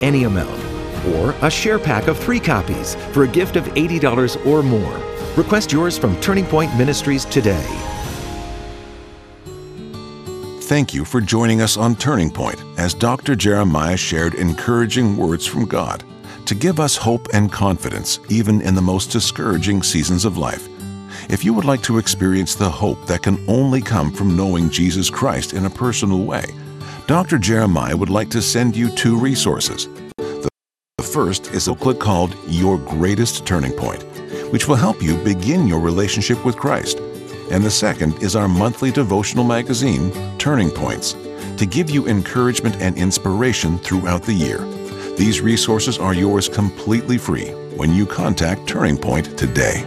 any amount, or a share pack of 3 copies for a gift of $80 or more. Request yours from Turning Point Ministries today. Thank you for joining us on Turning Point as Dr. Jeremiah shared encouraging words from God to give us hope and confidence even in the most discouraging seasons of life. If you would like to experience the hope that can only come from knowing Jesus Christ in a personal way, Dr. Jeremiah would like to send you 2 resources. The first is a booklet called Your Greatest Turning Point, which will help you begin your relationship with Christ. And the second is our monthly devotional magazine, Turning Points, to give you encouragement and inspiration throughout the year. These resources are yours completely free when you contact Turning Point today.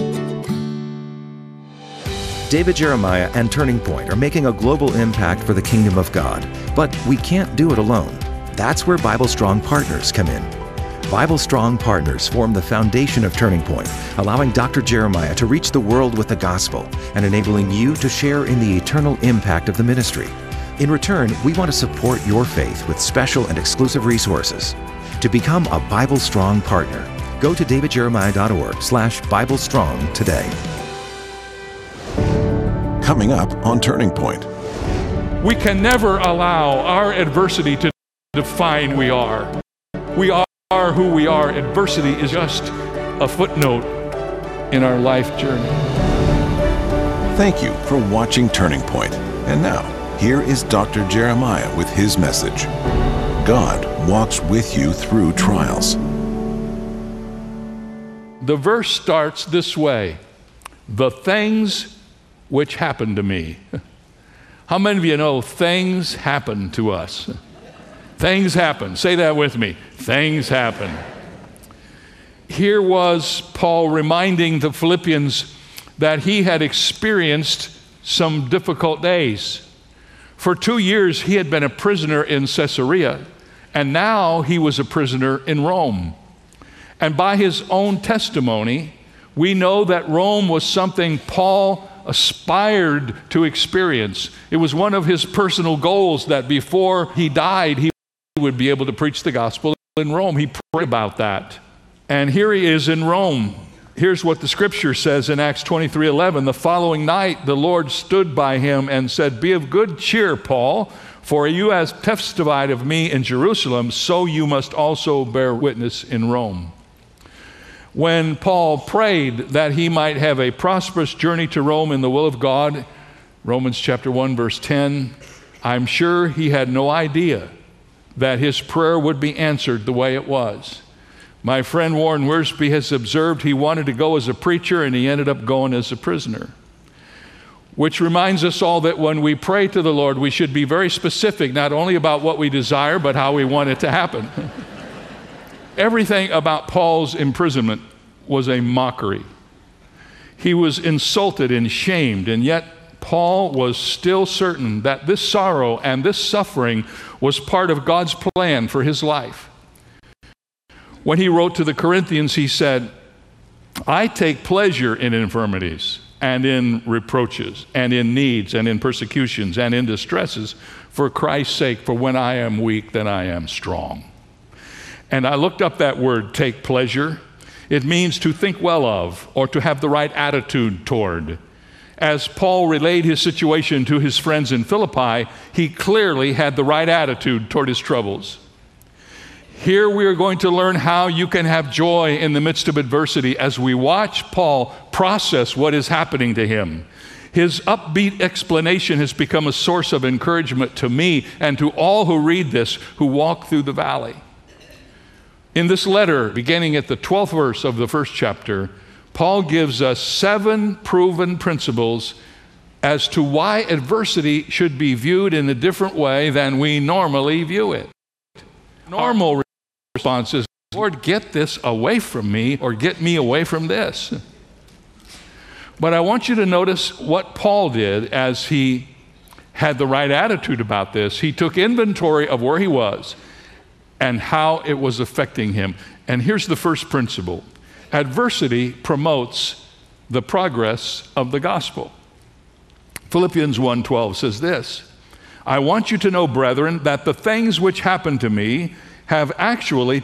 David Jeremiah and Turning Point are making a global impact for the kingdom of God, but we can't do it alone. That's where Bible Strong Partners come in. Bible Strong Partners form the foundation of Turning Point, allowing Dr. Jeremiah to reach the world with the gospel and enabling you to share in the eternal impact of the ministry. In return, we want to support your faith with special and exclusive resources. To become a Bible Strong Partner, go to davidjeremiah.org/BibleStrong today. Coming up on Turning Point. We can never allow our adversity to define who we are. We are who we are. Adversity is just a footnote in our life journey. Thank you for watching Turning Point. And now, here is Dr. Jeremiah with his message. God walks with you through trials. The verse starts this way: the things which happened to me. How many of you know things happen to us? Things happen. Say that with me. Things happen. Here was Paul reminding the Philippians that he had experienced some difficult days. For 2 years, he had been a prisoner in Caesarea, and now he was a prisoner in Rome. And by his own testimony, we know that Rome was something Paul aspired to experience. It was one of his personal goals that before he died, he would be able to preach the gospel in Rome. He prayed about that. And here he is in Rome. Here's what the scripture says in Acts 23:11. The following night, the Lord stood by him and said, "Be of good cheer, Paul, for you have testified of me in Jerusalem, so you must also bear witness in Rome." When Paul prayed that he might have a prosperous journey to Rome in the will of God, Romans chapter 1, verse 10, I'm sure he had no idea that his prayer would be answered the way it was. My friend Warren Wiersbe has observed he wanted to go as a preacher and he ended up going as a prisoner. Which reminds us all that when we pray to the Lord, we should be very specific, not only about what we desire, but how we want it to happen. Everything about Paul's imprisonment was a mockery. He was insulted and shamed, and yet Paul was still certain that this sorrow and this suffering was part of God's plan for his life. When he wrote to the Corinthians, he said, "I take pleasure in infirmities and in reproaches and in needs and in persecutions and in distresses for Christ's sake, for when I am weak, then I am strong." And I looked up that word, take pleasure. It means to think well of or to have the right attitude toward. As Paul relayed his situation to his friends in Philippi, he clearly had the right attitude toward his troubles. Here we are going to learn how you can have joy in the midst of adversity as we watch Paul process what is happening to him. His upbeat explanation has become a source of encouragement to me and to all who read this, who walk through the valley. In this letter, beginning at the 12th verse of the first chapter, Paul gives us 7 proven principles as to why adversity should be viewed in a different way than we normally view it. Normal response is, "Lord, get this away from me," or "get me away from this." But I want you to notice what Paul did as he had the right attitude about this. He took inventory of where he was and how it was affecting him. And here's the first principle. Adversity promotes the progress of the gospel. Philippians 1:12 says this, "I want you to know, brethren, that the things which happened to me have actually